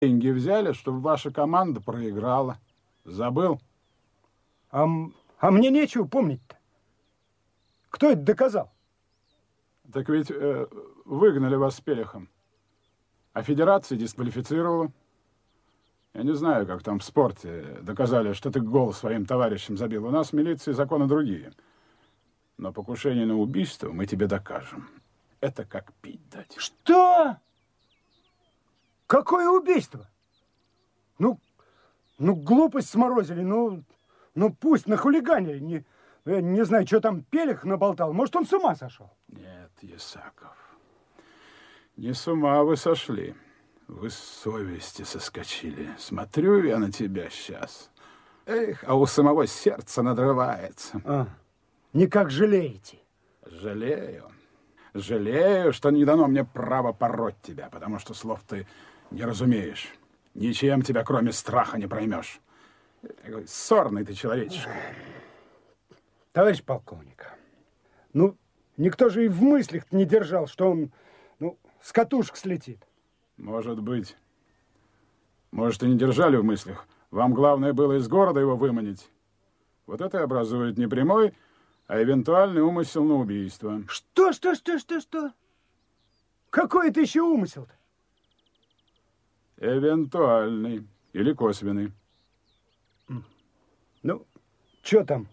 деньги взяли, чтобы ваша команда проиграла. Забыл? А мне нечего помнить-то. Кто это доказал? Так ведь выгнали вас с Пелехом. А федерация дисквалифицировала. Я не знаю, как там в спорте доказали, что ты гол своим товарищам забил. У нас в милиции законы другие. Но покушение на убийство мы тебе докажем. Это как пить дать. Что? Какое убийство? Ну, глупость сморозили. Ну, пусть нахулиганили. Я не знаю, что там Пелех наболтал. Может, он с ума сошел? Нет, Исаков. Не с ума вы сошли. Вы с совести соскочили. Смотрю я на тебя сейчас. Эх, а у самого сердце надрывается. Никак жалеете? Жалею. Жалею, что не дано мне право пороть тебя, потому что слов ты не разумеешь. Ничем тебя, кроме страха, не проймешь. Ссорный ты человечек. Товарищ полковник, ну, никто же и в мыслях не держал, что он, с катушек слетит. Может быть. Может, и не держали в мыслях. Вам главное было из города его выманить. Вот это и образует не прямой, а эвентуальный умысел на убийство. Что? Какой это еще умысел-то? Эвентуальный или косвенный. Ну, что там?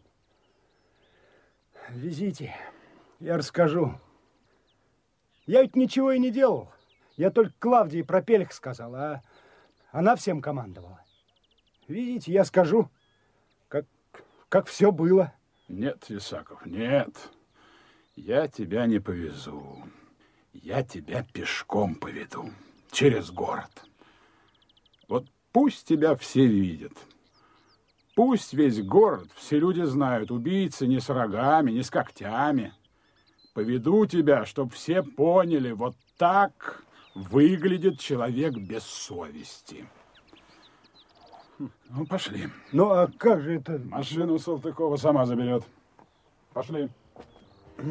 Везите, я расскажу. Я ведь ничего и не делал. Я только Клавдии про Пелех сказал, а она всем командовала. Видите, я скажу, как все было. Нет, Исаков, нет. Я тебя не повезу. Я тебя пешком поведу. Через город. Вот пусть тебя все видят. Пусть весь город, все люди знают, убийцы не с рогами, не с когтями. Поведу тебя, чтоб все поняли, вот так выглядит человек без совести. Ну, пошли. Ну, а как же это? Машину Салтыкова сама заберет. Пошли.